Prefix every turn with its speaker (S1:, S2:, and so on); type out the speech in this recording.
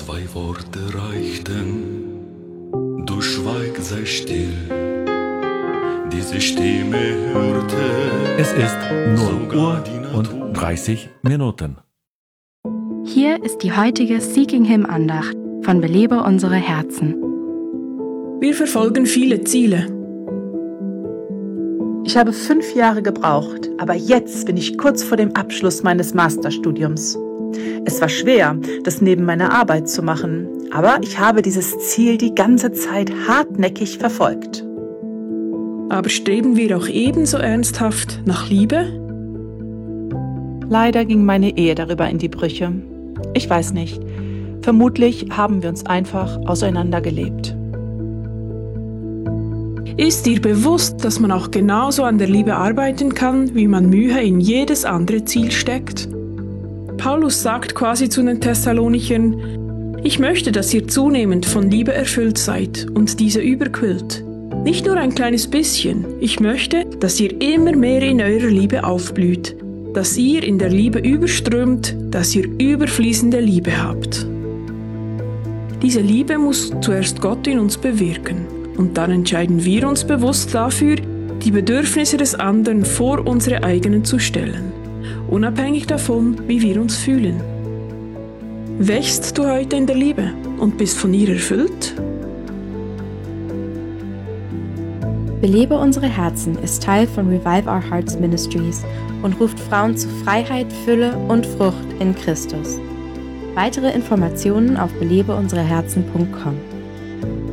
S1: 2 Worte reichten, du schweig, sei still. Diese Stimme hörte.
S2: Es ist 0 Uhr und 30 Minuten.
S3: Hier ist die heutige Seeking Him Andacht von Belebe unsere Herzen.
S4: Wir verfolgen viele Ziele.
S5: Ich habe 5 Jahre gebraucht, aber jetzt bin ich kurz vor dem Abschluss meines Masterstudiums. Es war schwer, das neben meiner Arbeit zu machen, aber ich habe dieses Ziel die ganze Zeit hartnäckig verfolgt.
S4: Aber streben wir auch ebenso ernsthaft nach Liebe?
S5: Leider ging meine Ehe darüber in die Brüche. Ich weiß nicht. Vermutlich haben wir uns einfach auseinandergelebt.
S4: Ist dir bewusst, dass man auch genauso an der Liebe arbeiten kann, wie man Mühe in jedes andere Ziel steckt? Paulus sagt quasi zu den Thessalonichern: Ich möchte, dass ihr zunehmend von Liebe erfüllt seid und diese überquillt. Nicht nur ein kleines bisschen, ich möchte, dass ihr immer mehr in eurer Liebe aufblüht, dass ihr in der Liebe überströmt, dass ihr überfließende Liebe habt. Diese Liebe muss zuerst Gott in uns bewirken. Und dann entscheiden wir uns bewusst dafür, die Bedürfnisse des anderen vor unsere eigenen zu stellen, unabhängig davon, wie wir uns fühlen. Wächst du heute in der Liebe und bist von ihr erfüllt?
S3: Belebe unsere Herzen ist Teil von Revive Our Hearts Ministries und ruft Frauen zu Freiheit, Fülle und Frucht in Christus. Weitere Informationen auf belebeunsereherzen.com.